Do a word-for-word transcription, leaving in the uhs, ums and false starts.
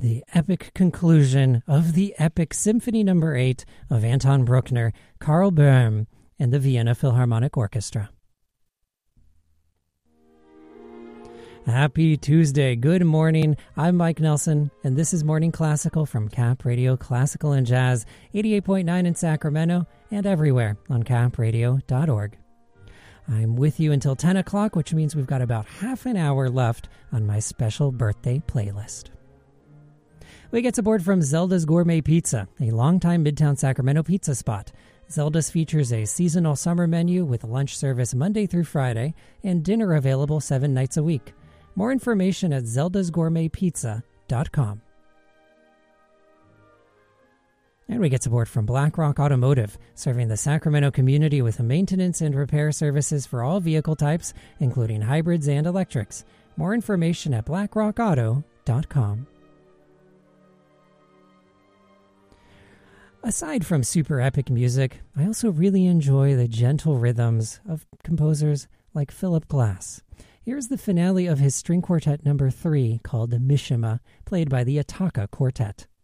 the epic conclusion of the epic Symphony Number eight of Anton Bruckner, Karl Böhm, and the Vienna Philharmonic Orchestra. Happy Tuesday. Good morning. I'm Mike Nelson, and this is Morning Classical from Cap Radio Classical and Jazz, eighty-eight point nine in Sacramento and everywhere on cap radio dot org. I'm with you until ten o'clock, which means we've got about half an hour left on my special birthday playlist. We get aboard from Zelda's Gourmet Pizza, a longtime Midtown Sacramento pizza spot. Zelda's features a seasonal summer menu with lunch service Monday through Friday and dinner available seven nights a week. More information at zeldas gourmet pizza dot com. And we get aboard from BlackRock Automotive, serving the Sacramento community with maintenance and repair services for all vehicle types, including hybrids and electrics. More information at black rock auto dot com. Aside from super epic music, I also really enjoy the gentle rhythms of composers like Philip Glass. Here's the finale of his string quartet number three called Mishima, played by the Ataka Quartet.